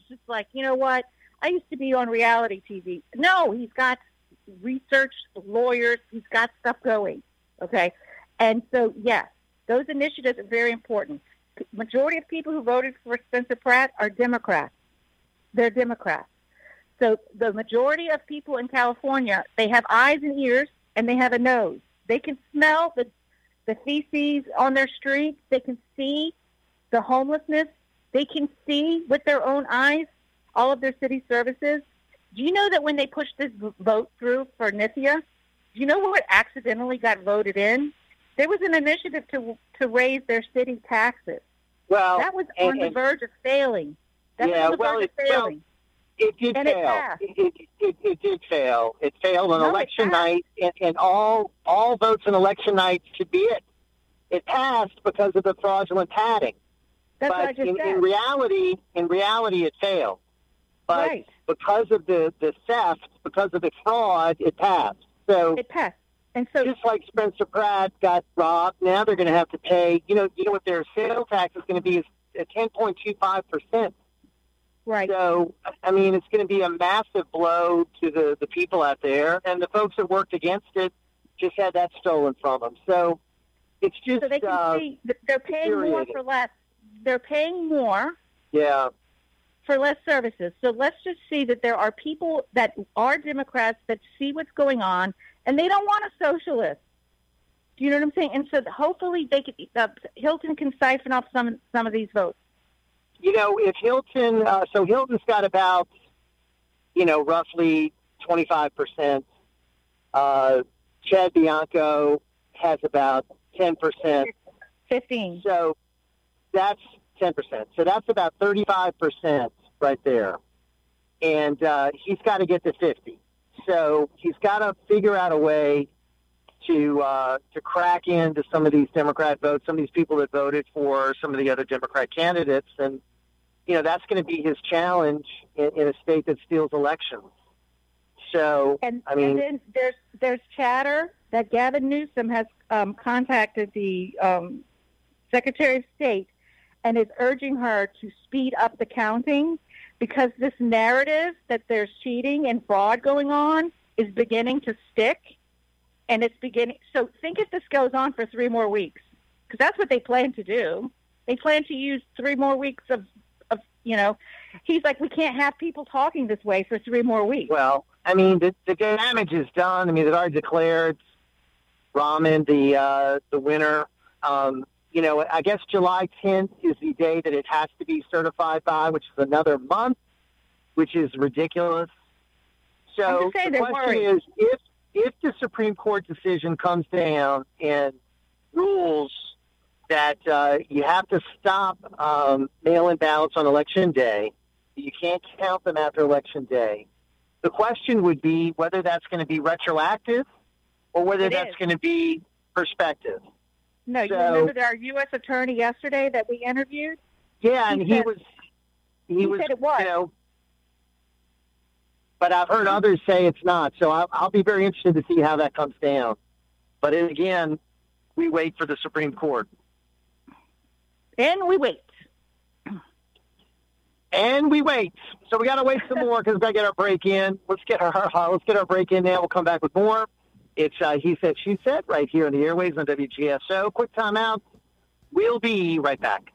just like, you know what? I used to be on reality TV. No, he's got research, lawyers. He's got stuff going. Okay. And so, yes, those initiatives are very important. Majority of people who voted for Spencer Pratt are Democrats. They're Democrats. So the majority of people in California, they have eyes and ears, and they have a nose. They can smell the feces on their streets. They can see the homelessness. They can see with their own eyes all of their city services. Do you know that when they pushed this vote through for Nithya, do you know what accidentally got voted in? There was an initiative to raise their city taxes. Well, that was on the verge of failing. That was on the verge of failing. It did and fail. It did fail. It failed on election night, and all votes on election night should be it. It passed because of the fraudulent padding. That's but what I just said. In reality, it failed. But because of the theft, because of the fraud, it passed. So it passed. And so, just like Spencer Pratt got robbed, now they're going to have to pay. You know what their sales tax is going to be is 10.25%. Right. So, I mean, it's going to be a massive blow to the people out there, and the folks that worked against it just had that stolen from them. So, it's just so they can see they're paying more for less. They're paying more. Yeah. For less services. So let's just see that there are people that are Democrats that see what's going on, and they don't want a socialist. Do you know what I'm saying? And so hopefully they could, Hilton can siphon off some of these votes. You know, if Hilton, so Hilton's got about, roughly 25%. Chad Bianco has about 10%. 15. So that's 10%. So that's about 35% right there. And he's got to get to 50. So he's got to figure out a way to crack into some of these Democrat votes, some of these people that voted for some of the other Democrat candidates. And, that's going to be his challenge in a state that steals elections. So, and then there's chatter that Gavin Newsom has contacted the Secretary of State and is urging her to speed up the counting because this narrative that there's cheating and fraud going on is beginning to stick. And it's beginning. So think if this goes on for 3 more weeks, because that's what they plan to do. They plan to use 3 more weeks of he's like, we can't have people talking this way for 3 more weeks. Well, I mean, the damage is done. I mean, they've already declared Rahman the winner. I guess July 10th is the day that it has to be certified by, which is another month, which is ridiculous. So the question is, if the Supreme Court decision comes down and rules that you have to stop mail-in ballots on Election Day, you can't count them after Election Day, the question would be whether that's going to be retroactive or whether that's going to be prospective. No, you remember our U.S. attorney yesterday that we interviewed? Yeah, and he said it was. But I've heard others say it's not. So I'll be very interested to see how that comes down. But again, we wait for the Supreme Court. And we wait. And we wait. So we got to wait some more because we got to get our break in. Let's get our break in now. We'll come back with more. It's He Said, She Said right here on the airwaves on WGSO. Quick time out. We'll be right back.